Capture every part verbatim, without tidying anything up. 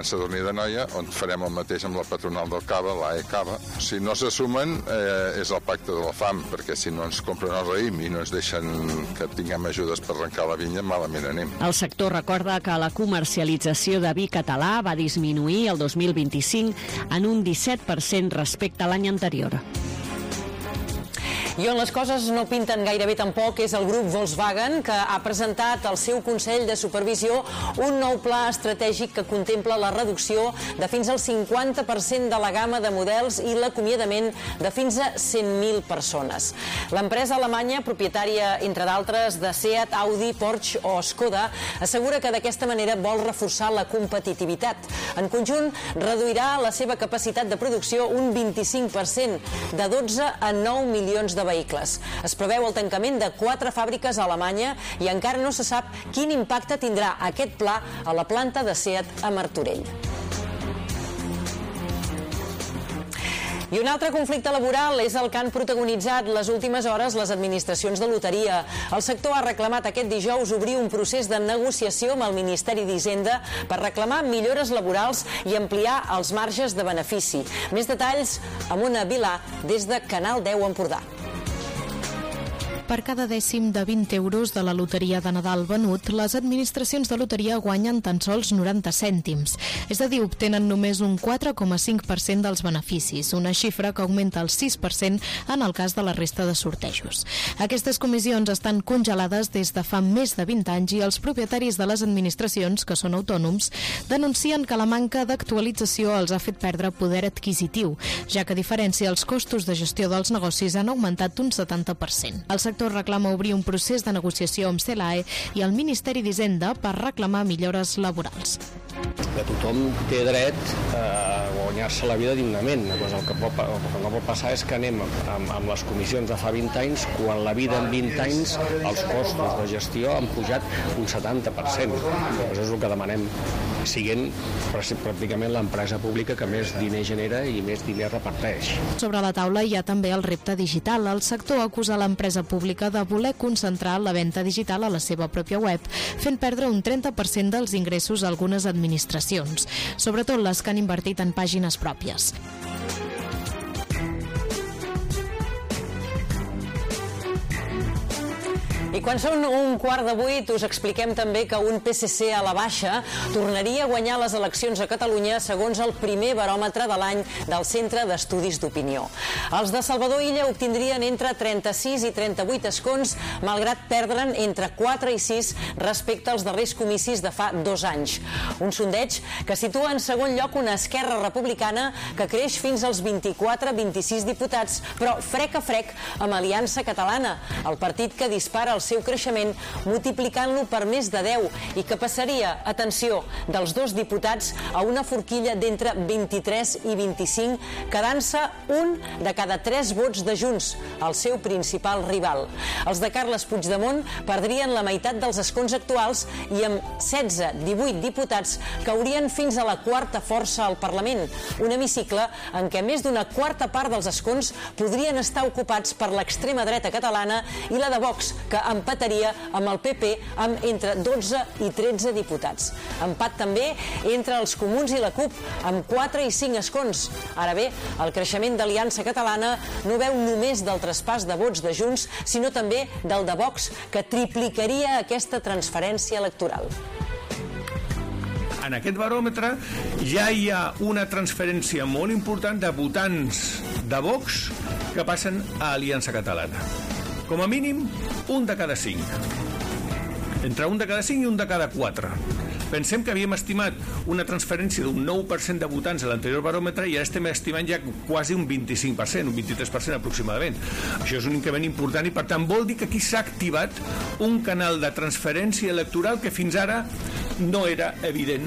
Sadurní d'Anoia, on farem el mateix amb la patronal del cava, l'A E Cava. Si no se sumen, eh, és el pacte de la fam, perquè si no ens compren el raïm i no ens deixen que tinguem ajudes per arrencar la vinya, malament anem. El sector recorda que la comercialització de vi català va disminuir el dos mil vint-i-cinc en un disset per cent respecte a l'any anterior. I on les coses no pinten gaire bé tampoc és el grup Volkswagen, que ha presentat al seu Consell de Supervisió un nou pla estratègic que contempla la reducció de fins al cinquanta per cent de la gamma de models i l'acomiadament de fins a cent mil persones. L'empresa alemanya, propietària, entre d'altres, de Seat, Audi, Porsche o Skoda, assegura que d'aquesta manera vol reforçar la competitivitat. En conjunt, reduirà la seva capacitat de producció un vint-i-cinc per cent, de dotze a nou milions de vehicles. Es preveu el tancament de quatre fàbriques a Alemanya i encara no se sap quin impacte tindrà aquest pla a la planta de Seat a Martorell. I un altre conflicte laboral és el que han protagonitzat les últimes hores les administracions de loteria. El sector ha reclamat aquest dijous obrir un procés de negociació amb el Ministeri d'Hisenda per reclamar millores laborals i ampliar els marges de benefici. Més detalls amb Ona Vilà des de Canal deu Empordà. Per cada dècim de vint euros de la loteria de Nadal venut, les administracions de loteria guanyen tan sols noranta cèntims. És a dir, obtenen només un quatre coma cinc per cent dels beneficis, una xifra que augmenta el sis per cent en el cas de la resta de sortejos. Aquestes comissions estan congelades des de fa més de vint anys i els propietaris de les administracions, que són autònoms, denuncien que la manca d'actualització els ha fet perdre poder adquisitiu, ja que a diferència els costos de gestió dels negocis han augmentat un setanta per cent. El sector reclama obrir un procés de negociació amb CELAE i el Ministeri d'Hisenda per reclamar millores laborals. Que tothom té dret a guanyar-se la vida dignament. Doncs el, que pot, el que no pot passar és que anem amb, amb les comissions de fa vint anys, quan la vida en vint anys els costos de gestió han pujat un setanta per cent. Doncs és el que demanem, siguent pràcticament l'empresa pública que més diner genera i més diner reparteix. Sobre la taula hi ha també el repte digital. El sector acusa l'empresa pública de voler concentrar la venda digital a la seva pròpia web, fent perdre un trenta per cent dels ingressos a algunes administracions, sobretot les que han invertit en pàgines pròpies. I quan són un quart de vuit us expliquem també que un P S C a la baixa tornaria a guanyar les eleccions a Catalunya segons el primer baròmetre de l'any del Centre d'Estudis d'Opinió. Els de Salvador Illa obtindrien entre trenta-sis i trenta-vuit escons, malgrat perdre'n entre quatre i sis respecte als darrers comicis de fa dos anys. Un sondeig que situa en segon lloc una Esquerra Republicana que creix fins als vint-i-quatre a vint-i-sis diputats, però frec a frec amb Aliança Catalana, el partit que dispara el seu creixement multiplicant-lo per més de deu i que passaria, atenció, dels dos diputats a una forquilla d'entre vint-i-tres i vint-i-cinc, quedant-se un de cada tres vots de Junts, el seu principal rival. Els de Carles Puigdemont perdrien la meitat dels escons actuals i amb setze a divuit diputats caurien fins a la quarta força al Parlament, un hemicicle en què més d'una quarta part dels escons podrien estar ocupats per l'extrema dreta catalana i la de Vox, que empataria amb el P P amb entre dotze i tretze diputats. Empat també entre els Comuns i la CUP, amb quatre i cinc escons. Ara bé, el creixement d'Aliança Catalana no veu només del traspàs de vots de Junts, sinó també del de Vox, que triplicaria aquesta transferència electoral. En aquest baròmetre ja hi ha una transferència molt important de votants de Vox que passen a Aliança Catalana. Com a mínim, un de cada cinc. Entre un de cada cinc i un de cada quatre. Pensem que havíem estimat una transferència d'un nou per cent de votants a l'anterior baròmetre i ara estem estimant ja quasi un vint-i-cinc per cent, un vint-i-tres per cent aproximadament. Això és un increment important i per tant vol dir que aquí s'ha activat un canal de transferència electoral que fins ara no era evident.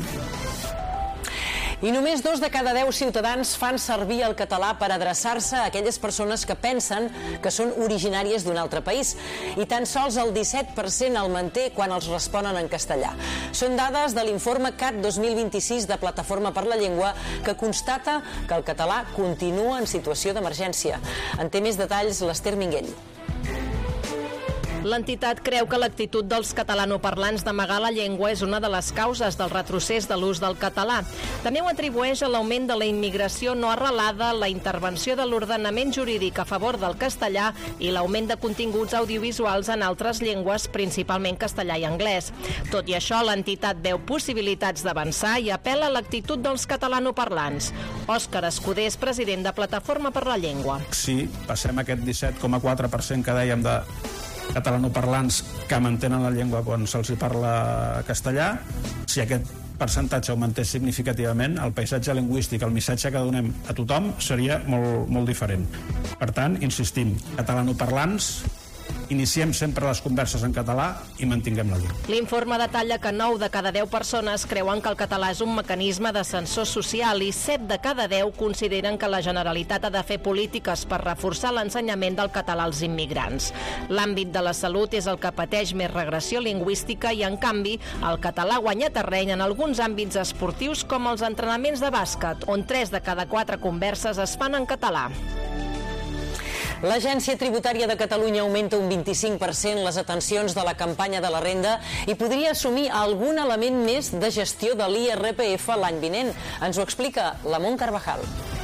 I només dos de cada deu ciutadans fan servir el català per adreçar-se a aquelles persones que pensen que són originàries d'un altre país. I tan sols el disset per cent el manté quan els responen en castellà. Són dades de l'informe C A T dos mil vint-i-sis de Plataforma per la Llengua, que constata que el català continua en situació d'emergència. En té més detalls l'Ester Minguell. L'entitat creu que l'actitud dels catalanoparlants d'amagar la llengua és una de les causes del retrocés de l'ús del català. També ho atribueix a l'augment de la immigració no arrelada, la intervenció de l'ordenament jurídic a favor del castellà i l'augment de continguts audiovisuals en altres llengües, principalment castellà i anglès. Tot i això, l'entitat veu possibilitats d'avançar i apel·la a l'actitud dels catalanoparlants. Òscar Escudés, president de Plataforma per la Llengua. Si passem aquest disset coma quatre per cent que dèiem de catalanoparlants que mantenen la llengua quan se'ls hi parla castellà, si aquest percentatge augmentés significativament, el paisatge lingüístic, el missatge que donem a tothom seria molt, molt diferent. Per tant, insistim, catalanoparlants, iniciem sempre les converses en català i mantinguem la llengua. L'informe detalla que nou de cada deu persones creuen que el català és un mecanisme d'ascensor social i set de cada deu consideren que la Generalitat ha de fer polítiques per reforçar l'ensenyament del català als immigrants. L'àmbit de la salut és el que pateix més regressió lingüística i, en canvi, el català guanya terreny en alguns àmbits esportius com els entrenaments de bàsquet, on tres de cada quatre converses es fan en català. L'Agència Tributària de Catalunya augmenta un vint-i-cinc per cent les atencions de la campanya de la renda i podria assumir algun element més de gestió de l'I R P F l'any vinent. Ens ho explica Lamont Carvajal.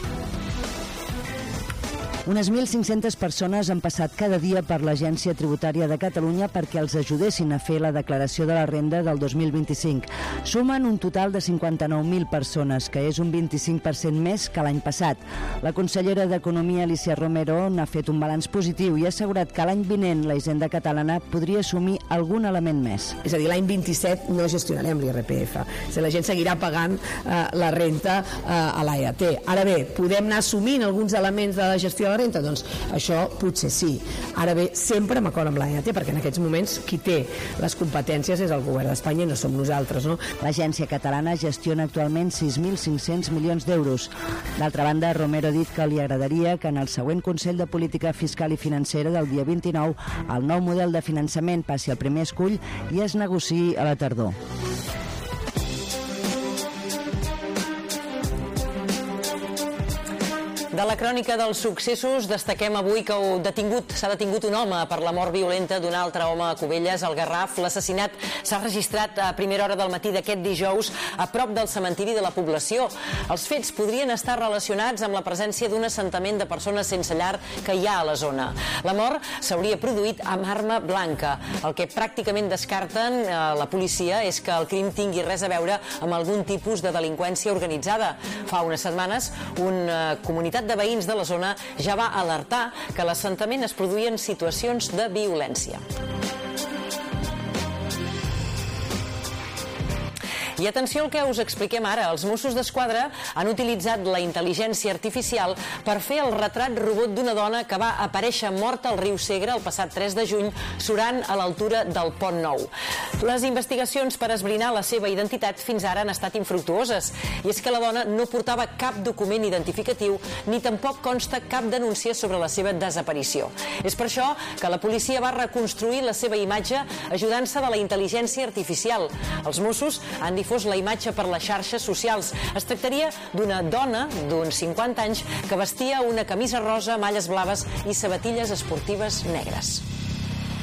Unes mil cinc-centes persones han passat cada dia per l'Agència Tributària de Catalunya perquè els ajudessin a fer la declaració de la renda del dos mil vint-i-cinc. Sumen un total de cinquanta-nou mil persones, que és un vint-i-cinc per cent més que l'any passat. La consellera d'Economia, Alicia Romero, n'ha fet un balanç positiu i ha assegurat que l'any vinent la Hisenda catalana podria assumir algun element més. És a dir, l'any vint-i-set no gestionarem l'I R P F. La gent seguirà pagant eh, la renta eh, a l'A E T. Ara bé, podem anar assumint alguns elements de la gestió de la renta? Doncs això potser sí. Ara bé, sempre amb acord amb l'A E T, perquè en aquests moments qui té les competències és el govern d'Espanya i no som nosaltres, no? L'agència catalana gestiona actualment sis mil cinc-cents milions d'euros. D'altra banda, Romero ha dit que li agradaria que en el següent Consell de Política Fiscal i Financera del dia vint-i-nou el nou model de finançament passi al primer escull i es negociï a la tardor. De la crònica dels successos destaquem avui que detingut s'ha detingut un home per la mort violenta d'un altre home a Cubelles, al Garraf. L'assassinat s'ha registrat a primera hora del matí d'aquest dijous a prop del cementiri de la població. Els fets podrien estar relacionats amb la presència d'un assentament de persones sense llar que hi ha a la zona. La mort s'hauria produït amb arma blanca. El que pràcticament descarten eh, la policia és que el crim tingui res a veure amb algun tipus de delinqüència organitzada. Fa unes setmanes, una comunitat de veïns de la zona ja va alertar que a l'assentament es produïen situacions de violència. I atenció al que us expliquem ara. Els Mossos d'Esquadra han utilitzat la intel·ligència artificial per fer el retrat robot d'una dona que va aparèixer morta al riu Segre el passat tres de juny, surant a l'altura del Pont Nou. Les investigacions per esbrinar la seva identitat fins ara han estat infructuoses. I és que la dona no portava cap document identificatiu ni tampoc consta cap denúncia sobre la seva desaparició. És per això que la policia va reconstruir la seva imatge ajudant-se de la intel·ligència artificial. Els Mossos han difós la imatge per les xarxes socials. Es tractaria d'una dona d'uns cinquanta anys que vestia una camisa rosa, malles blaves i sabatilles esportives negres.